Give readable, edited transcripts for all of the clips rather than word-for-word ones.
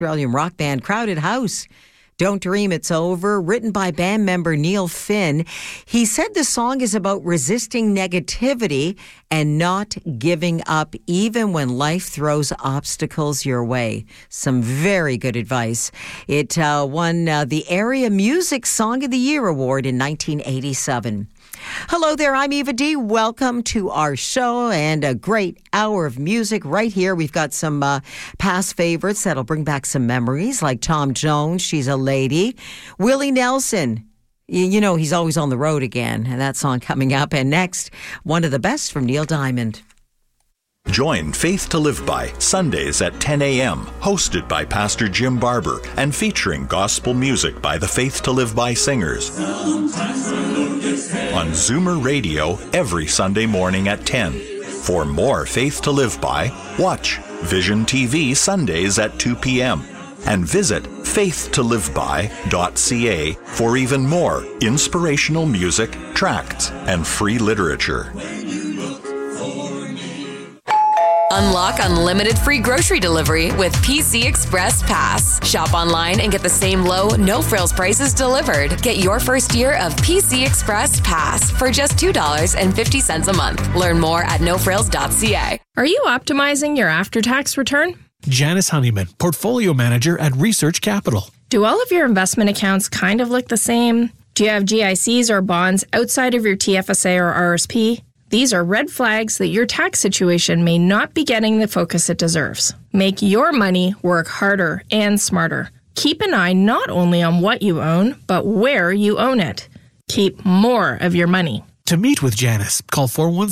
Australian rock band Crowded House. Don't Dream It's Over, written by band member Neil Finn. He said the song is about resisting negativity and not giving up even when life throws obstacles your way. Some very good advice. It won the Area Music Song of the Year award in 1987. Hello there, I'm Eva D. Welcome to our show and a great hour of music right here. We've got some past favorites that'll bring back some memories, like Tom Jones, She's a Lady. Willie Nelson, you know he's always on the road again, and that song coming up. And next, one of the best from Neil Diamond. Join Faith to Live By Sundays at 10 a.m., hosted by Pastor Jim Barber and featuring gospel music by the Faith to Live By singers. On Zoomer Radio every Sunday morning at 10. For more Faith to Live By, watch Vision TV Sundays at 2 p.m. and visit faithtoliveby.ca for even more inspirational music, tracts, and free literature. Unlock unlimited free grocery delivery with PC Express Pass. Shop online and get the same low, no-frills prices delivered. Get your first year of PC Express Pass for just $2.50 a month. Learn more at nofrills.ca. Are you optimizing your after-tax return? Janice Honeyman, Portfolio Manager at Research Capital. Do all of your investment accounts kind of look the same? Do you have GICs or bonds outside of your TFSA or RSP? These are red flags that your tax situation may not be getting the focus it deserves. Make your money work harder and smarter. Keep an eye not only on what you own, but where you own it. Keep more of your money. To meet with Janice, call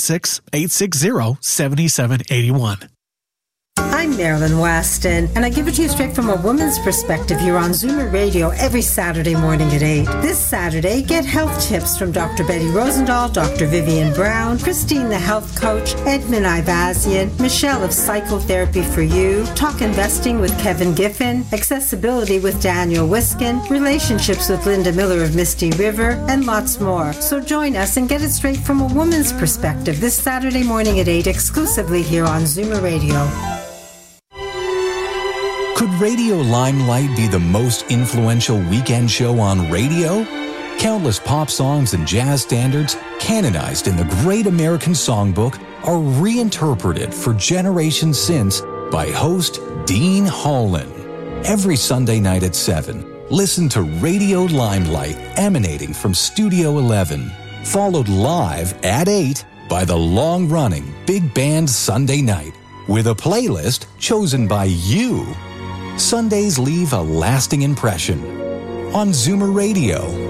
416-860-7781. I'm Marilyn Weston, and I give it to you straight from a woman's perspective here on Zoomer Radio every Saturday morning at 8. This Saturday, get health tips from Dr. Betty Rosendahl, Dr. Vivian Brown, Christine the Health Coach, Edmund Ivazian, Michelle of Psychotherapy for You, Talk Investing with Kevin Giffen, Accessibility with Daniel Wiskin, Relationships with Linda Miller of Misty River, and lots more. So join us and get it straight from a woman's perspective this Saturday morning at 8 exclusively here on Zoomer Radio. Could Radio Limelight be the most influential weekend show on radio? Countless pop songs and jazz standards, canonized in the Great American Songbook, are reinterpreted for generations since by host Dean Holland. Every Sunday night at 7, listen to Radio Limelight emanating from Studio 11, followed live at 8 by the long-running Big Band Sunday Night, with a playlist chosen by you. Sundays leave a lasting impression on Zoomer Radio.